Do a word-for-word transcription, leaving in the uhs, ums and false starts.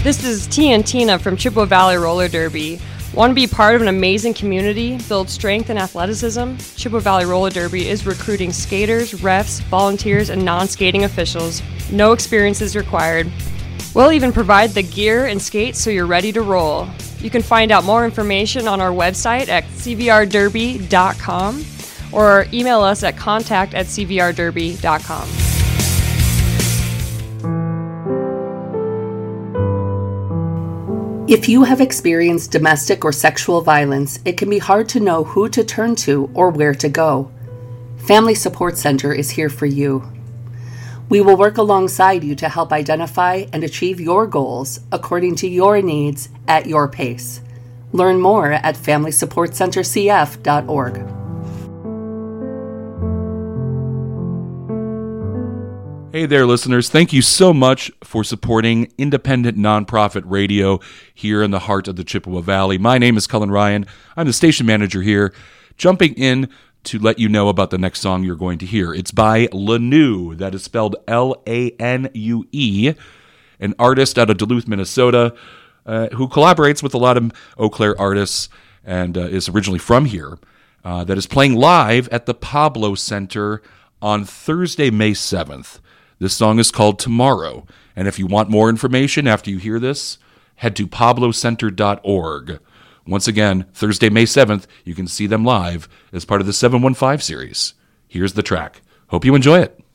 This is T and Tina from Chippewa Valley Roller Derby. Want to be part of an amazing community, build strength and athleticism? Chippewa Valley Roller Derby is recruiting skaters, refs, volunteers, and non-skating officials. No experience is required. We'll even provide the gear and skates so you're ready to roll. You can find out more information on our website at c v r derby dot com or email us at contact at c v r derby dot com. If you have experienced domestic or sexual violence, it can be hard to know who to turn to or where to go. Family Support Center is here for you. We will work alongside you to help identify and achieve your goals according to your needs at your pace. Learn more at family support center c f dot org. Hey there, listeners. Thank you so much for supporting independent nonprofit radio here in the heart of the Chippewa Valley. My name is Cullen Ryan. I'm the station manager here, jumping in to let you know about the next song you're going to hear. It's by Lanue, that is spelled L A N U E, an artist out of Duluth, Minnesota, uh, who collaborates with a lot of Eau Claire artists and uh, is originally from here, uh, that is playing live at the Pablo Center on Thursday, May seventh. This song is called Tomorrow, and if you want more information after you hear this, head to pablo center dot org. Once again, Thursday, May seventh, you can see them live as part of the seven one five series. Here's the track. Hope you enjoy it.